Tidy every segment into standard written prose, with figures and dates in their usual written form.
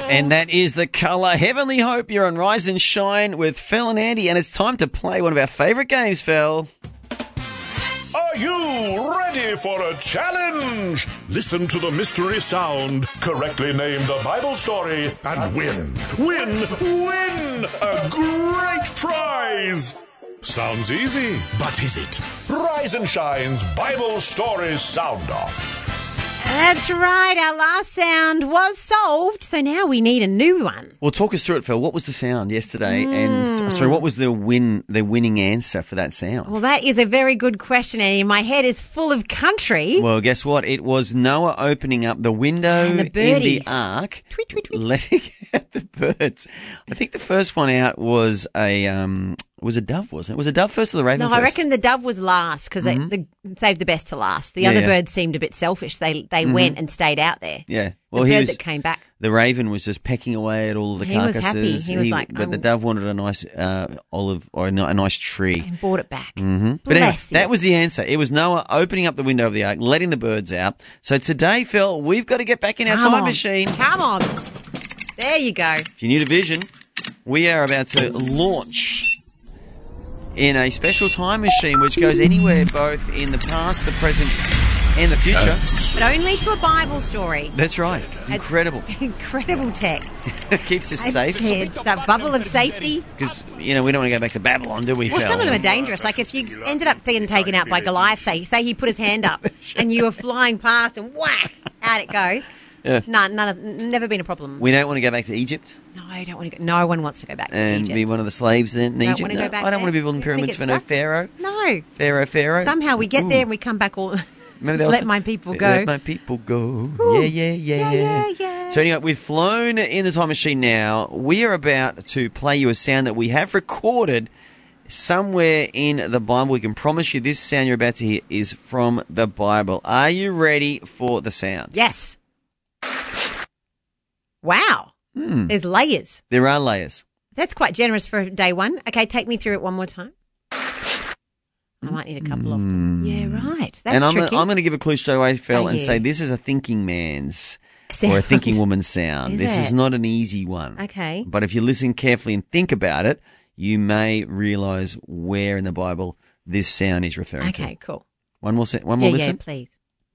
And that is the colour Heavenly Hope. You're on Rise and Shine with Fel and Andy, and it's time to play one of our favourite games, Fel. Are you ready for a challenge? Listen to the mystery sound, correctly name the Bible story, and win a great prize. Sounds easy, but is it? Rise and Shine's Bible Story Sound Off. That's right. Our last sound was solved, so now we need a new one. Well, talk us through it, Fel. What was the sound yesterday? And sorry, what was the winning answer for that sound? Well, that is a very good question, Annie. My head is full of country. Well, guess what? It was Noah opening up the window And the in the birdies. ark, Tweet, tweet, tweet. letting out the birds. I think the first one out was a dove, wasn't it? Was a dove first or the raven No, first? I reckon the dove was last because they saved the best to last. The other birds seemed a bit selfish. They went and stayed out there. Yeah. The bird that came back. The raven was just pecking away at all of the He was carcasses. happy. He was like, but the dove wanted a nice olive or a nice tree. And brought it back. Mm-hmm. But anyway, Bless that you. was the answer. It was Noah opening up the window of the ark, letting the birds out. So today, Phil, we've got to get back in our Come time on. machine. Come on. There you go. If you're new to Vision, we are about to launch in a special time machine which goes anywhere both in the past, the present, and the future. But only to a Bible story. That's right. Incredible. Incredible tech. It keeps us safe. It's that bubble of safety. Because, we don't want to go back to Babylon, do we, Well, Phil? some of them are dangerous. Like if you ended up being taken out by Goliath, say he put his hand up and you were flying past and whack, out it goes. Yeah. Never been a problem. We don't want to go back to Egypt No, I don't want to go. No one wants to go back to and Egypt. be one of the slaves in Egypt. want to go back I don't there. want to be building Don't wanna pyramids get for no stuck. pharaoh. No. Pharaoh. Somehow we get there and we come back all. Remember that Let also? my people go. Let my people go. Ooh. Yeah. So anyway, we've flown in the time machine now. We are about to play you a sound that we have recorded somewhere in the Bible. We can promise you this sound you're about to hear is from the Bible. Are you ready for the sound? Yes. Wow. There's layers. There are layers. That's quite generous for day one. Okay, take me through it one more time. I might need a couple of them. Yeah, right. That's And I'm tricky. going to give a clue straight away, Phil, and yeah. say this is a thinking man's Sound. or a thinking woman's sound. Is This it? is not an easy one. Okay. But if you listen carefully and think about it, you may realise where in the Bible this sound is referring to. Okay, cool. One more listen. Yeah, please.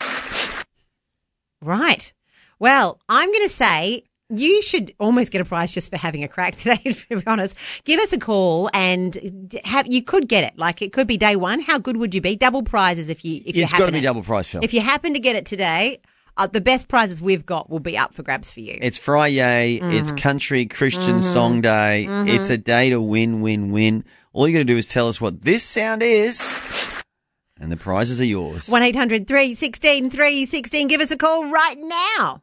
Right. Well, I'm going to say you should almost get a prize just for having a crack today, to be honest. Give us a call and you could get it. Like it could be day one. How good would you be? Double prizes if you It's got to be double price, Phil. If you happen to get it today, the best prizes we've got will be up for grabs for you. It's Friday. It's Country Christian Song Day. It's a day to win. All you got to do is tell us what this sound is, and the prizes are yours. 1-800-316-316. Give us a call right now.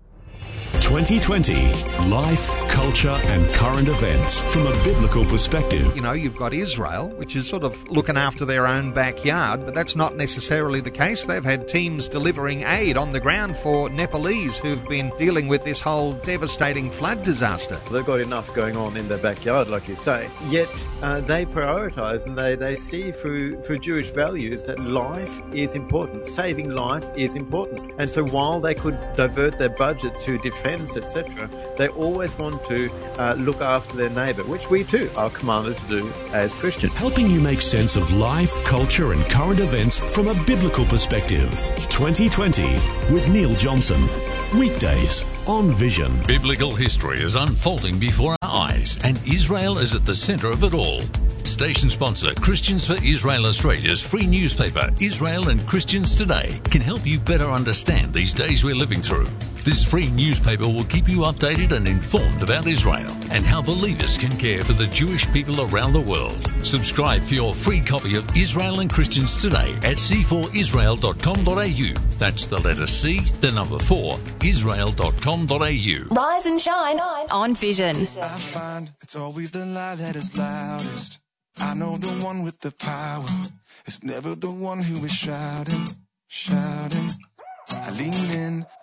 2020. Life, culture, and current events from a biblical perspective. You know, you've got Israel, which is sort of looking after their own backyard, but that's not necessarily the case. They've had teams delivering aid on the ground for Nepalese who've been dealing with this whole devastating flood disaster. They've got enough going on in their backyard, like you say. Yet they prioritise and they see through Jewish values that life is important. Saving life is important. And so while they could divert their budget to defence, etc., they always want to look after their neighbour, which we too are commanded to do as Christians. Helping you make sense of life, culture, and current events from a biblical perspective. 2020 with Neil Johnson. Weekdays on Vision. Biblical history is unfolding before our eyes, and Israel is at the centre of it all. Station sponsor Christians for Israel Australia's free newspaper, Israel and Christians Today, can help you better understand these days we're living through. This free newspaper will keep you updated and informed about Israel and how believers can care for the Jewish people around the world. Subscribe for your free copy of Israel and Christians Today at c4israel.com.au. That's the letter C, the number 4, israel.com.au. Rise and shine on Vision. I find it's always the lie that is loudest. I know the one with the power. It's never the one who is shouting. I lean in,